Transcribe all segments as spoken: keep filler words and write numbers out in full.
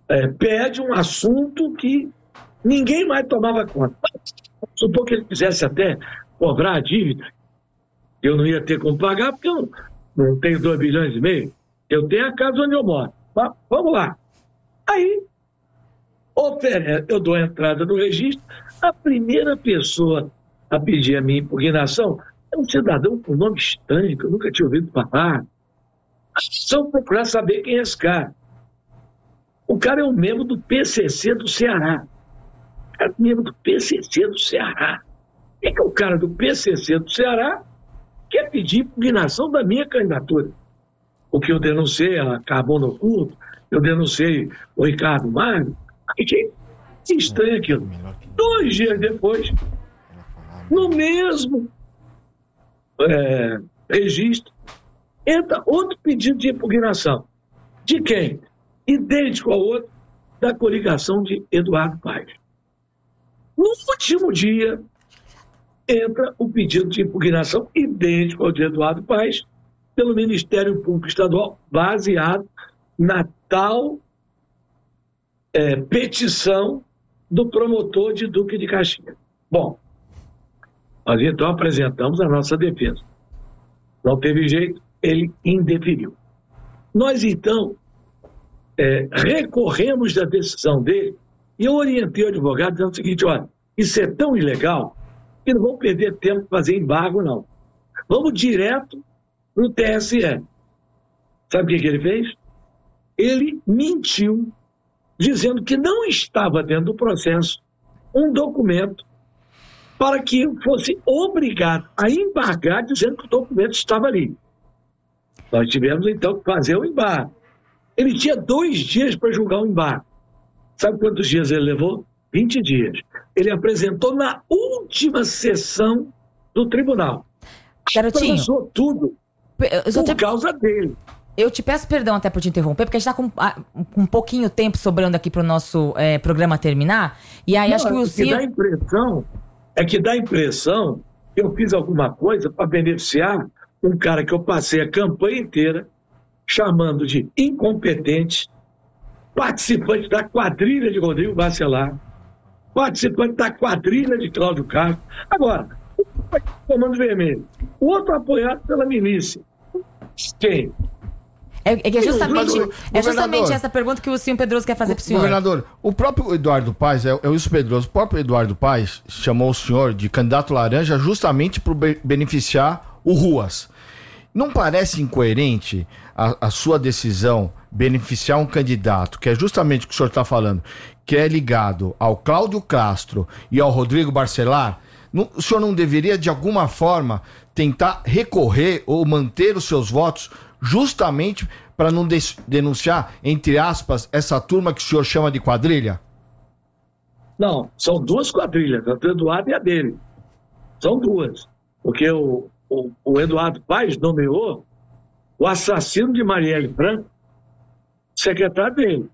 é, pede um assunto que ninguém mais tomava conta. Supor que ele quisesse até cobrar a dívida, eu não ia ter como pagar, porque eu não, não tenho dois bilhões e meio, eu tenho a casa onde eu moro. Mas, vamos lá. Aí, oferece, eu dou a entrada no registro, a primeira pessoa a pedir a minha impugnação é um cidadão com nome estranho, que eu nunca tinha ouvido falar. Só procurar saber quem é esse cara. O cara é um membro do P C C do Ceará. O cara é membro do P C C do Ceará. Quem é que é o cara do P C C do Ceará quer pedir impugnação da minha candidatura? Porque eu denunciei a Carbono Oculto, eu denunciei o Ricardo Magno. Que estranho aquilo. Dois dias depois, no mesmo é, registro, entra outro pedido de impugnação. De quem? Idêntico ao outro, da coligação de Eduardo Paes. No último dia, entra o pedido de impugnação idêntico ao de Eduardo Paes, pelo Ministério Público Estadual, baseado na tal é, petição do promotor de Duque de Caxias. Bom, nós então apresentamos a nossa defesa. Não teve jeito, ele indeferiu. Nós então é, recorremos da decisão dele e eu orientei o advogado dizendo o seguinte: olha, isso é tão ilegal que não vamos perder tempo para fazer embargo, não. Vamos direto no T S E. Sabe o que, que ele fez? Ele mentiu, dizendo que não estava dentro do processo um documento para que fosse obrigado a embargar, dizendo que o documento estava ali. Nós tivemos, então, que fazer o embargo. Ele tinha dois dias para julgar o embargo. Sabe quantos dias ele levou? vinte dias. Ele apresentou na última sessão do tribunal. Garotinho, atrasou tudo eu por te... causa dele. Eu te peço perdão até por te interromper, porque a gente está com, com um pouquinho tempo sobrando aqui para o nosso é, programa terminar. E aí Não, acho que o Wilson... É que dá a impressão, é que dá a impressão que eu fiz alguma coisa para beneficiar um cara que eu passei a campanha inteira chamando de incompetente, participante da quadrilha de Rodrigo Bacelar, participante da quadrilha de Cláudio Castro. Agora, o Comando Vermelho, o outro apoiado pela milícia. Quem? É, é que é justamente, é justamente essa pergunta que o Wilson Pedroso quer fazer para o senhor. Governador, o próprio Eduardo Paes, é, é o Wilson Pedroso, o próprio Eduardo Paes chamou o senhor de candidato laranja justamente para beneficiar o Ruas. Não parece incoerente a, a sua decisão beneficiar um candidato, que é justamente o que o senhor está falando, que é ligado ao Cláudio Castro e ao Rodrigo Bacelar? Não, o senhor não deveria, de alguma forma, tentar recorrer ou manter os seus votos justamente para não de- denunciar, entre aspas, essa turma que o senhor chama de quadrilha? Não, são duas quadrilhas, a do Eduardo e a dele. São duas. Porque o, o, o Eduardo Paes nomeou o assassino de Marielle Franco secretário dele.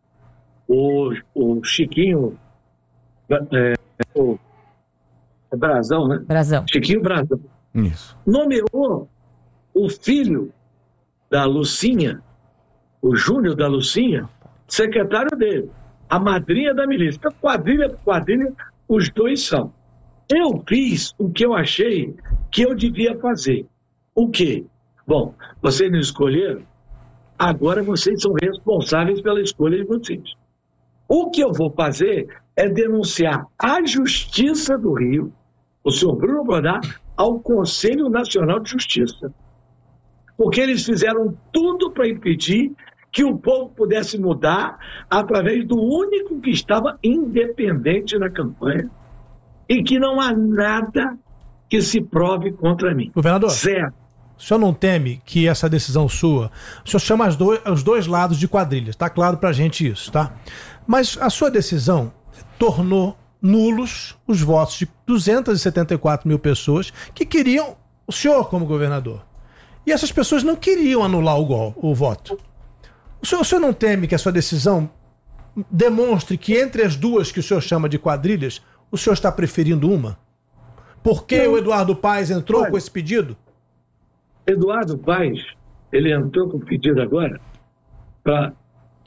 O, o Chiquinho é, o é Brazão, né? Brazão. Chiquinho Brazão. Isso. Nomeou o filho da Lucinha, o Júnior da Lucinha, secretário dele, a madrinha da milícia. Então, quadrilha por quadrilha, os dois são. Eu fiz o que eu achei que eu devia fazer. O quê? Bom, vocês me escolheram, agora vocês são responsáveis pela escolha de vocês. O que eu vou fazer é denunciar a Justiça do Rio, o senhor Bruno Bonar, ao Conselho Nacional de Justiça. Porque eles fizeram tudo para impedir que o povo pudesse mudar através do único que estava independente na campanha e que não há nada que se prove contra mim. Governador, certo. O senhor não teme que essa decisão sua, o senhor chama as do, os dois lados de quadrilhas, tá claro pra gente isso, tá? Mas a sua decisão tornou nulos os votos de duzentas e setenta e quatro mil pessoas que queriam o senhor como governador. E essas pessoas não queriam anular o, gol, o voto. O senhor, o senhor não teme que a sua decisão demonstre que entre as duas que o senhor chama de quadrilhas, o senhor está preferindo uma? Por que não. O Eduardo Paes entrou Olha, com esse pedido? Eduardo Paes, ele entrou com o pedido agora para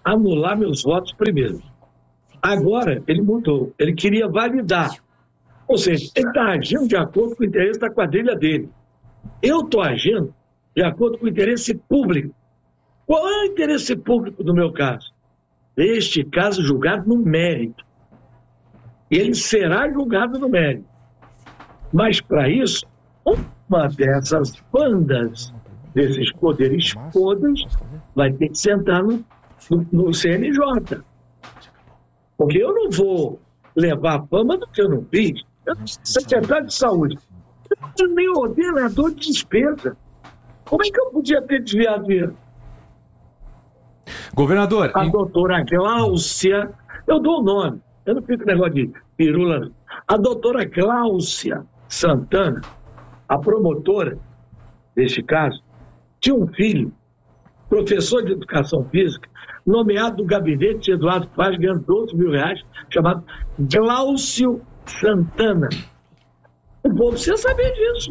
anular meus votos primeiro. Agora, ele mudou. Ele queria validar. Ou seja, ele está agindo de acordo com o interesse da quadrilha dele. Eu estou agindo de acordo com o interesse público. Qual é o interesse público do meu caso? Este caso julgado no mérito. Ele será julgado no mérito. Mas, para isso, uma dessas bandas, desses poderes podres, vai ter que sentar no, no, no C N J. Porque eu não vou levar a fama do que eu não fiz. Eu sou secretário de saúde. Eu não sou nem ordenador de despesa. Como é que eu podia ter desviado dinheiro? Governador... A doutora Gláucia, eu dou o nome, eu não fico com negócio de pirula. A doutora Gláucia Santana, a promotora deste caso, tinha um filho, professor de educação física, nomeado do gabinete de Eduardo Paz, ganhando doze mil reais, chamado Gláucio Santana. O povo precisa saber disso.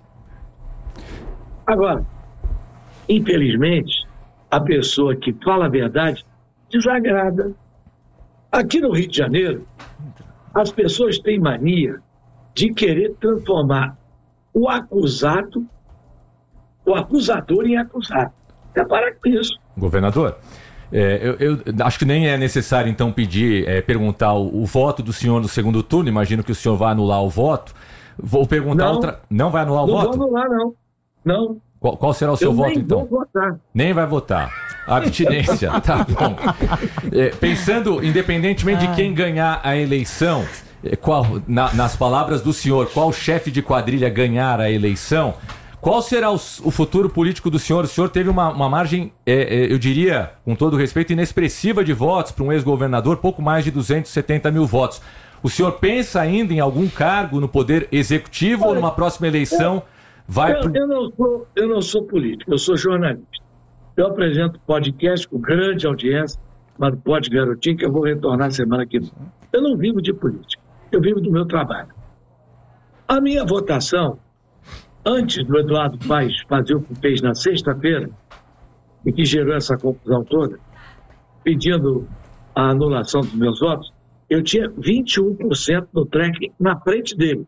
Agora, infelizmente, a pessoa que fala a verdade desagrada. Aqui no Rio de Janeiro, as pessoas têm mania de querer transformar o acusado, o acusador em acusado. Quer parar com isso. Governador, é, eu, eu acho que nem é necessário, então, pedir, é, perguntar o, o voto do senhor no segundo turno. Imagino que o senhor vai anular o voto. Vou perguntar não, outra... Não vai anular o não voto? Não vou anular, não. Não. Qual, qual será o seu eu voto, nem então? Vou votar. Nem vai votar. Abstinência, tá bom. É, pensando, independentemente de quem ganhar a eleição, é, qual, na, nas palavras do senhor, qual chefe de quadrilha ganhar a eleição, qual será o, o futuro político do senhor? O senhor teve uma, uma margem, é, é, eu diria, com todo respeito, inexpressiva de votos para um ex-governador, pouco mais de duzentos e setenta mil votos. O senhor pensa ainda em algum cargo no Poder Executivo? Olha, ou numa próxima eleição vai... Eu, eu, não sou, eu não sou político, eu sou jornalista. Eu apresento podcast com grande audiência, chamado Pod Garotinho, que eu vou retornar semana que vem. Eu não vivo de política, eu vivo do meu trabalho. A minha votação, antes do Eduardo Paes fazer o que fez na sexta-feira, e que gerou essa confusão toda, pedindo a anulação dos meus votos, eu tinha vinte e um por cento no track na frente dele.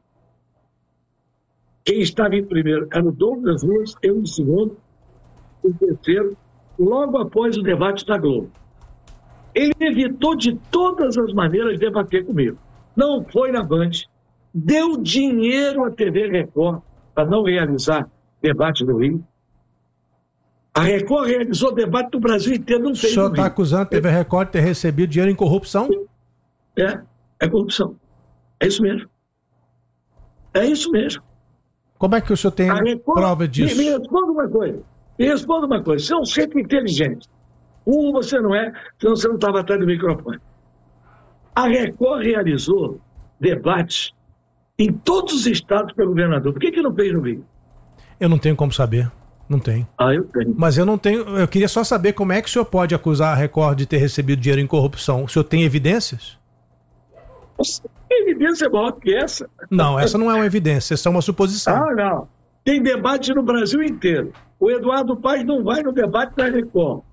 Quem estava em primeiro era o Douglas Ruas, eu em segundo, em terceiro, logo após o debate da Globo. Ele evitou de todas as maneiras debater comigo. Não foi na Band, deu dinheiro à T V Record para não realizar debate no Rio. A Record realizou debate do Brasil inteiro, não fez. O senhor está acusando a T V Record de ter recebido dinheiro em corrupção? É, é corrupção. É isso mesmo. É isso mesmo. Como é que o senhor tem Record, prova disso? Me, me responda uma coisa. Me responda uma coisa. Você é um ser inteligente. Um, você não é, senão você não estava atrás do microfone. A Record realizou debates em todos os estados pelo governador. Por que que não fez no Rio? Eu não tenho como saber. Não tenho. Ah, eu tenho. Mas eu não tenho. Eu queria só saber como é que o senhor pode acusar a Record de ter recebido dinheiro em corrupção. O senhor tem evidências? Que evidência é maior que essa? Não, essa não é uma evidência, essa é uma suposição. Ah, não. Tem debate no Brasil inteiro. O Eduardo Paes não vai no debate da Record.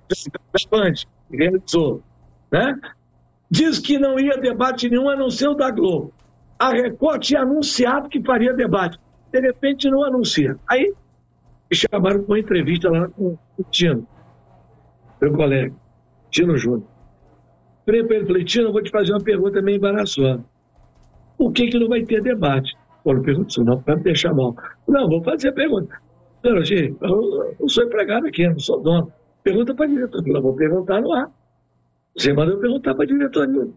Realizou, né? Diz que não ia debate nenhum a não ser o da Globo. A Record tinha anunciado que faria debate. De repente não anuncia. Aí me chamaram para uma entrevista lá com o Tino, meu colega, Tino Júnior. Falei para ele, falei, Tino, eu vou te fazer uma pergunta meio embaraçosa. Por que que não vai ter debate? Pô, não pergunto isso não, para me deixar mal. Não, vou fazer a pergunta. Não, gente, eu não sou empregado aqui, não sou dono. Pergunta para a diretoria. Eu vou perguntar no ar. Você mandou perguntar para a diretoria.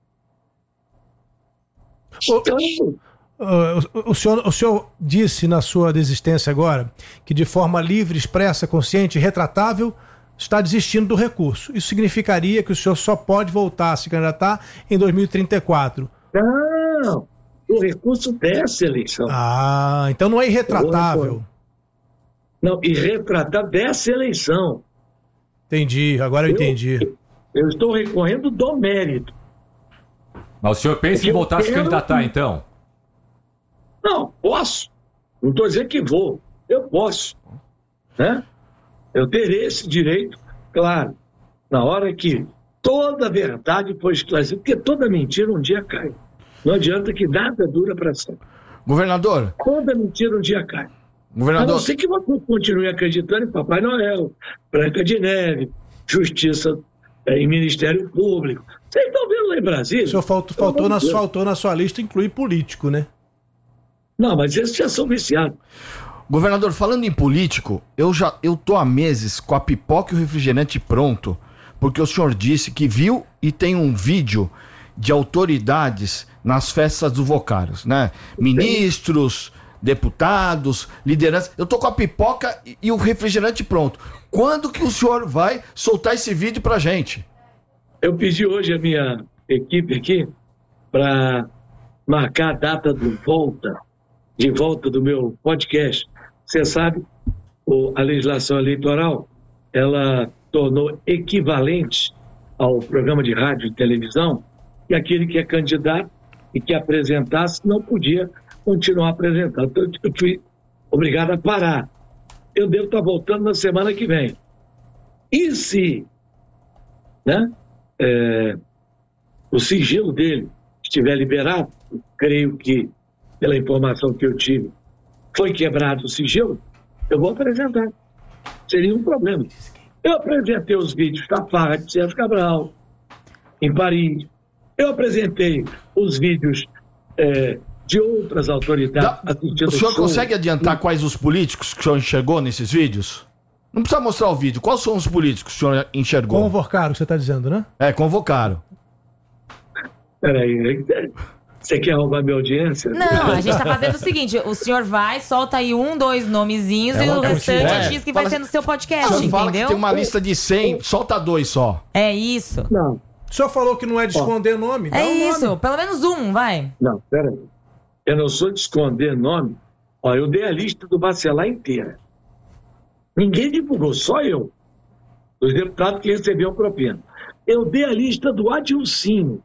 Então, o, o, senhor, o senhor disse na sua desistência agora que de forma livre, expressa, consciente e retratável está desistindo do recurso. Isso significaria que o senhor só pode voltar a se candidatar em dois mil e trinta e quatro. Não, o recurso dessa eleição. Ah, então não é irretratável. Não, irretratável dessa eleição. Entendi, agora eu, eu entendi. Eu estou recorrendo do mérito. Mas o senhor pensa em voltar quero... a se candidatar, então? Não, posso. Não estou dizendo que vou. Eu posso. Né? Eu terei esse direito, claro. na hora que toda a verdade foi esclarecida, porque toda mentira um dia cai. Não adianta que nada dura para sempre. Governador. Toda mentira um dia cai. Governador. A não ser que você continue acreditando em Papai Noel, Branca de Neve, Justiça é, em Ministério Público. Vocês estão vendo lá em Brasília? O senhor faltou, faltou, na, faltou na sua lista incluir político, né? Não, mas esses já são viciados. Governador, falando em político, eu já eu tô há meses com a pipoca e o refrigerante pronto, porque o senhor disse que viu e tem um vídeo de autoridades nas festas do Vocários, né? Ministros, deputados, lideranças. Eu tô com a pipoca e, e o refrigerante pronto. Quando que o senhor vai soltar esse vídeo pra gente? Eu pedi hoje a minha equipe aqui para marcar a data do volta, de volta do meu podcast. Você sabe, a legislação eleitoral, ela tornou equivalente ao programa de rádio e televisão que aquele que é candidato e que apresentasse não podia continuar apresentando. Então, eu fui obrigado a parar. Eu devo estar voltando na semana que vem. E se, né, é, o sigilo dele estiver liberado, creio que, pela informação que eu tive, foi quebrado o sigilo, eu vou apresentar. Seria um problema. Eu apresentei os vídeos da farra de Sérgio Cabral, em Paris. Eu apresentei os vídeos é, de outras autoridades. Da, o senhor show. Consegue adiantar quais os políticos que o senhor enxergou nesses vídeos? Não precisa mostrar o vídeo. Quais são os políticos que o senhor enxergou? Convocaram, você está dizendo, né? É, convocaram. Peraí, você quer roubar minha audiência? Não, a gente tá fazendo o seguinte, o senhor vai, solta aí um, dois nomezinhos É e o uma restante quantidade. diz que vai Fala ser assim, no seu podcast, O senhor fala que entendeu? tem uma lista de cem, solta dois só. É isso. Não, O senhor falou que não é de esconder nome. dá É um isso, nome. pelo menos um, vai. não, peraí. Eu não sou de esconder nome. Ó, eu dei a lista do Bacelar inteira. Ninguém divulgou, só eu. Os deputados que recebiam propina. Eu dei a lista do Adilcinho.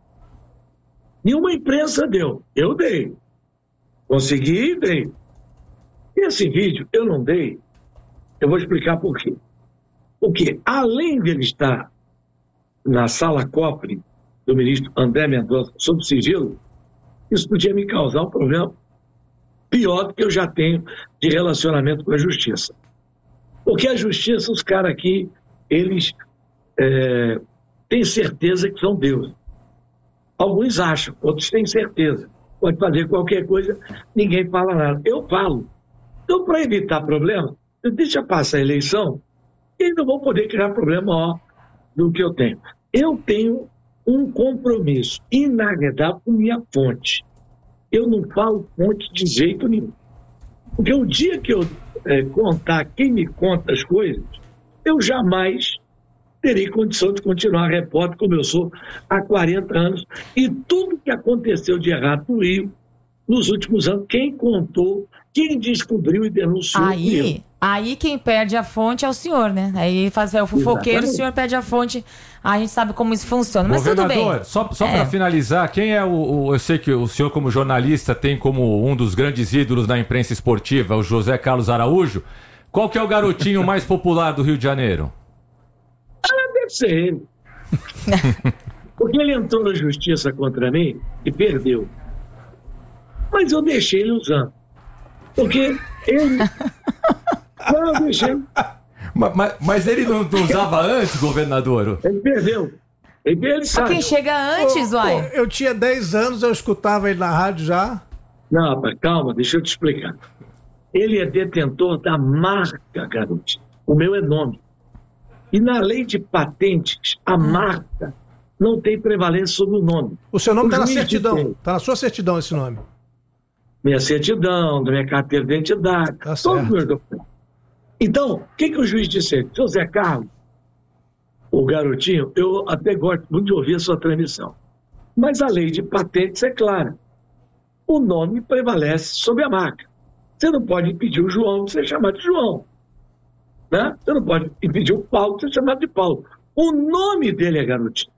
Nenhuma imprensa deu. Eu dei. Consegui e dei. Esse vídeo eu não dei. Eu vou explicar por quê. Porque, além dele estar na sala cofre do ministro André Mendonça sob sigilo, isso podia me causar um problema pior do que eu já tenho de relacionamento com a justiça. Porque a justiça, os caras aqui, eles é, têm certeza que são deuses. Alguns acham, outros têm certeza. Pode fazer qualquer coisa, ninguém fala nada. Eu falo. Então, para evitar problema, eu deixo passar a eleição e não vou poder criar problema maior do que eu tenho. Eu tenho um compromisso inarredável com minha fonte. Eu não falo fonte de jeito nenhum. Porque o dia que eu é, contar quem me conta as coisas, eu jamais terei condição de continuar repórter como eu sou há quarenta anos. E tudo que aconteceu de errado no Rio, nos últimos anos, quem contou, quem descobriu e denunciou. Aí, aí quem perde a fonte é o senhor, né? Aí faz é o fofoqueiro, Exatamente. o senhor perde a fonte. A gente sabe como isso funciona, mas tudo bem. Governador, só, só É. para finalizar, quem é o, o... Eu sei que o senhor, como jornalista, tem como um dos grandes ídolos na imprensa esportiva o José Carlos Araújo. Qual que é o garotinho mais popular do Rio de Janeiro? Ah, deve ser ele. Porque ele entrou na justiça contra mim e perdeu. Mas eu deixei ele usando. Porque ele... Não, eu deixei. Mas, mas, mas ele não, não usava antes, governador? Ele perdeu. Ele, ele Mas sabe. quem chega antes, Ô, uai. ô, Eu tinha dez anos, eu escutava ele na rádio já. Não, rapaz, calma, deixa eu te explicar. Ele é detentor da marca, garoto. O meu é nome. E na lei de patentes, a marca não tem prevalência sobre o nome. O seu nome O está na juiz certidão. tem. Está na sua certidão esse nome. Minha certidão, da minha carteira de identidade, Tá todos certo. os meus documentos. Então, o que, que o juiz disse? Seu Zé Carlos, o garotinho, eu até gosto muito de ouvir a sua transmissão. Mas a lei de patentes é clara. O nome prevalece sobre a marca. Você não pode impedir o João de ser chamado de João. Né? Você não pode impedir o Paulo de ser chamado de Paulo. O nome dele é garotinho.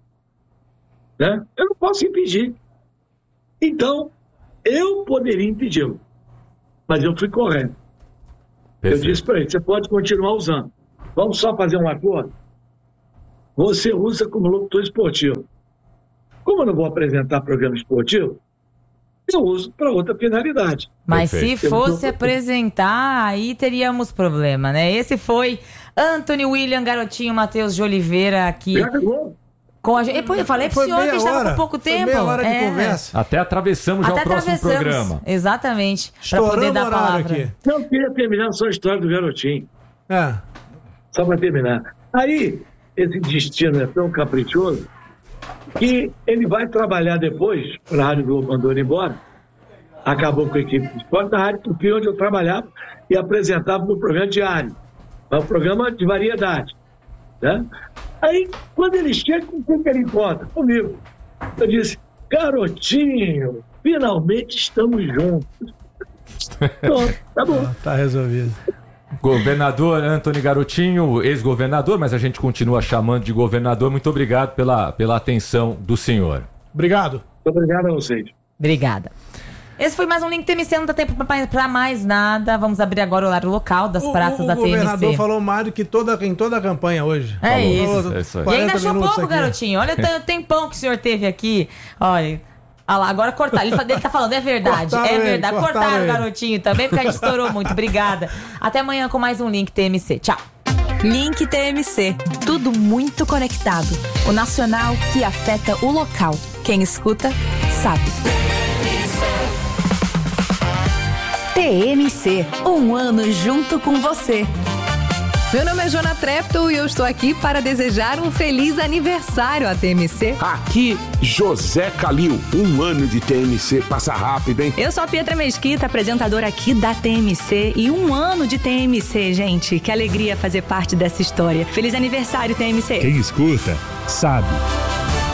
Né? Eu não posso impedir. Então, eu poderia impedi-lo. Mas eu fui correto. Eu Perfeito. disse para ele, você pode continuar usando. Vamos só fazer um acordo? você usa como locutor esportivo. Como eu não vou apresentar programa esportivo, eu uso para outra finalidade. Mas Perfeito. se fosse apresentar, aí teríamos problema, né? Esse foi Anthony William Garotinho Matheus de Oliveira aqui. Já acabou. Com a gente. Eu falei pro Foi senhor que a meia gente estava hora. com pouco Foi tempo. meia hora de É. conversa. Até atravessamos já Até o próximo atravessamos. programa. Exatamente. Para poder Estouramos dar o a horário palavra. aqui. Não queria terminar só a história do garotinho. É. Só para terminar. Aí, esse destino é tão caprichoso que ele vai trabalhar depois, para a Rádio Globo mandou ele embora, acabou com a equipe de esporte da Rádio Tupi, onde eu trabalhava e apresentava no programa diário. É um programa de variedade. Né? Aí, quando ele chega, com quem que ele encontra? Comigo. Eu disse, garotinho, finalmente estamos juntos. Pronto, tá bom. Tá resolvido. Governador Anthony Garotinho, ex-governador, mas a gente continua chamando de governador. Muito obrigado pela, pela atenção do senhor. Obrigado. Muito obrigado a vocês. Obrigada. Esse foi mais um Link T M C, não dá tempo pra, pra mais nada. Vamos abrir agora o horário local das O- praças o, da o governador T M C. falou mais do que toda, em toda a campanha hoje. É isso. Falou É isso aí. E ainda quarenta achou minutos pouco, aqui. garotinho. Olha o tempão que o senhor teve aqui. Olha. Ah lá, agora cortaram. Ele, fa- ele tá falando, é verdade. Cortaram é ele, verdade. cortaram Cortaram o ele. garotinho também, porque a gente estourou muito. Obrigada. Até amanhã com mais um Link T M C. Tchau. Link T M C. Tudo muito conectado. O nacional que afeta o local. Quem escuta, sabe. T M C. Um ano junto com você. Meu nome é Jona Trepto e eu estou aqui para desejar um feliz aniversário à T M C. Aqui, José Calil. Um ano de T M C passa rápido, hein? Eu sou a Pietra Mesquita, apresentadora aqui da T M C. E um ano de T M C, gente. Que alegria fazer parte dessa história. Feliz aniversário, T M C. Quem escuta, sabe.